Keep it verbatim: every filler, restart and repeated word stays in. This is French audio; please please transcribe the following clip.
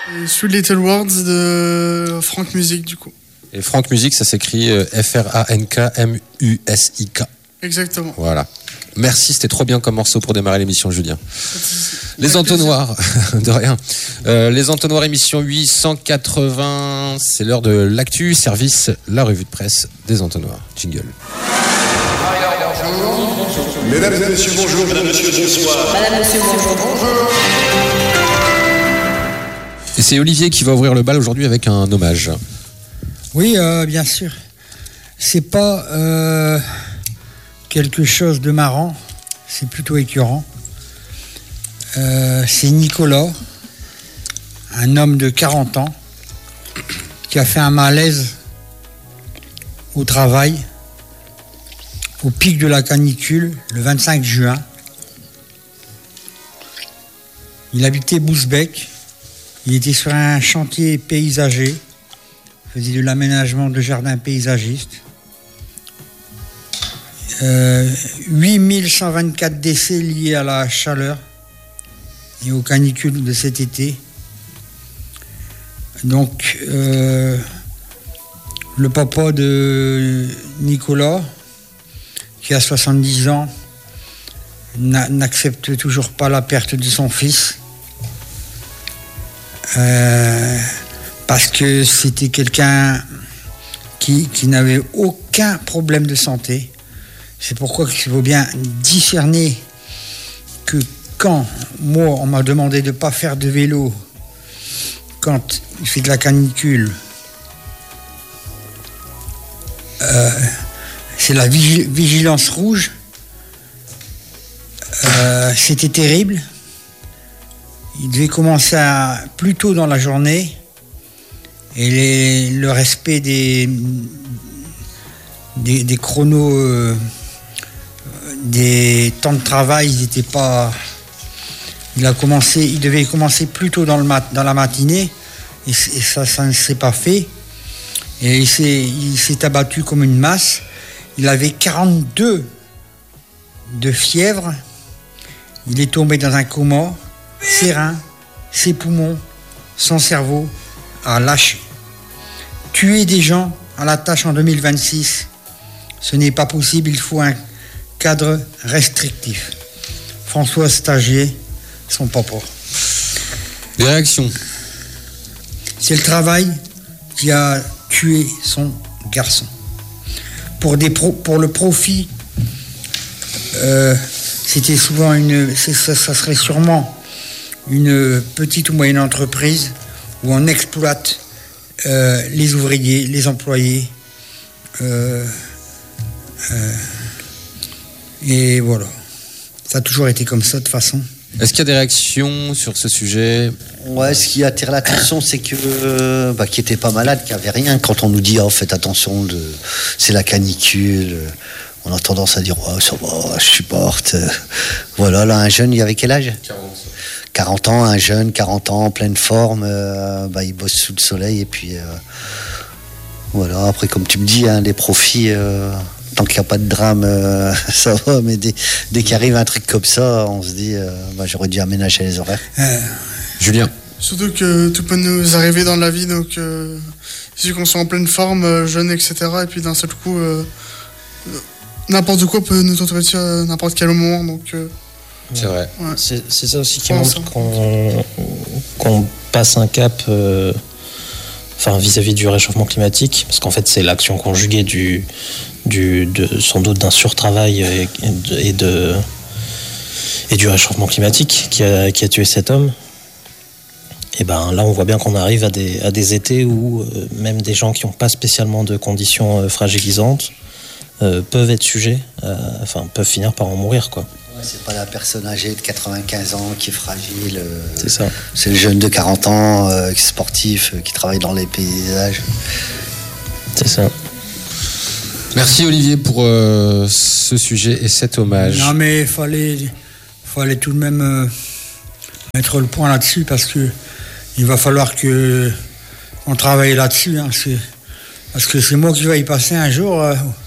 Et Sweet Little Words de Frank Music, du coup. Et Frank Music, ça s'écrit F R A N K M U S I K. Exactement. Voilà. Merci, c'était trop bien comme morceau pour démarrer l'émission, Julien. Les entonnoirs, de rien. Euh, les entonnoirs, émission huit cent quatre-vingts, c'est l'heure de l'actu, service, la revue de presse des entonnoirs. Jingle. Mesdames et messieurs, bonjour. Madame, monsieur, bonsoir. Madame, monsieur, bonjour. Bonjour. Et c'est Olivier qui va ouvrir le bal aujourd'hui avec un hommage. Oui, euh, bien sûr. C'est pas euh, quelque chose de marrant, c'est plutôt écœurant. Euh, c'est Nicolas, un homme de quarante ans, qui a fait un malaise au travail, au pic de la canicule, le vingt-cinq juin. Il habitait Bousbecq, il était sur un chantier paysager, faisait de l'aménagement de jardins paysagistes. Euh, huit mille cent vingt-quatre décès liés à la chaleur et aux canicules de cet été. Donc, euh, le papa de Nicolas, qui a soixante-dix ans, n'a, n'accepte toujours pas la perte de son fils. Euh, parce que c'était quelqu'un qui, qui n'avait aucun problème de santé. C'est pourquoi il faut bien discerner que quand moi on m'a demandé de ne pas faire de vélo quand il fait de la canicule, euh, c'est la vigil- vigilance rouge. Euh, c'était terrible. Il devait commencer à, plus tôt dans la journée, et les, le respect des, des, des chronos, euh, des temps de travail, ils n'étaient pas. Il a commencé, il devait commencer plus tôt dans, le mat, dans la matinée, et, et ça, ça ne s'est pas fait. Et il s'est, il s'est abattu comme une masse. Il avait quarante-deux de fièvre. Il est tombé dans un coma. Ses reins, ses poumons, son cerveau a lâché. Tuer des gens à la tâche en deux mille vingt-six, ce n'est pas possible, il faut un cadre restrictif. François Stagier, son papa. Des réactions. C'est le travail qui a tué son garçon. Pour, des pro, pour le profit, euh, c'était souvent une. Ça, ça serait sûrement une petite ou moyenne entreprise où on exploite euh, les ouvriers, les employés. Euh, euh, et voilà. Ça a toujours été comme ça, de toute façon. Est-ce qu'il y a des réactions sur ce sujet ? Ouais, ce qui attire l'attention, c'est que euh, bah, qu'il n'était pas malade, qu'il n'y avait rien. Quand on nous dit, oh, faites attention, de, c'est la canicule, on a tendance à dire, oh, ça va, je supporte. Voilà, là, un jeune, il avait quel âge ? quarante ans, un jeune, quarante ans, en pleine forme, euh, bah, il bosse sous le soleil, et puis euh, voilà, après, comme tu me dis, hein, les profits, euh, tant qu'il n'y a pas de drame, euh, ça va, mais dès, dès qu'il arrive un truc comme ça, on se dit, euh, bah, j'aurais dû aménager les horaires. Euh, Julien ? Surtout que tout peut nous arriver dans la vie, donc euh, il suffit qu'on soit en pleine forme, euh, jeune, et cetera. Et puis d'un seul coup, euh, n'importe quoi peut nous tomber dessus à n'importe quel moment, donc... Euh, C'est vrai. Ouais. C'est, c'est ça aussi qui Ouais, montre ça. qu'on, qu'on passe un cap euh, enfin, vis-à-vis du réchauffement climatique, parce qu'en fait c'est l'action conjuguée du, du, de, sans doute d'un surtravail et, et, de, et du réchauffement climatique qui a, qui a tué cet homme. Et ben là on voit bien qu'on arrive à des, à des étés où euh, même des gens qui n'ont pas spécialement de conditions euh, fragilisantes euh, peuvent être sujets, euh, enfin peuvent finir par en mourir, quoi. C'est pas la personne âgée de quatre-vingt-quinze ans qui est fragile. Euh, C'est ça. C'est le jeune de quarante ans, euh, qui est sportif, euh, qui travaille dans les paysages. C'est ça. Merci Olivier pour euh, ce sujet et cet hommage. Non, mais il fallait, fallait tout de même euh, mettre le point là-dessus, parce que il va falloir que on travaille là-dessus, hein, c'est, parce que c'est moi qui vais y passer un jour. Euh,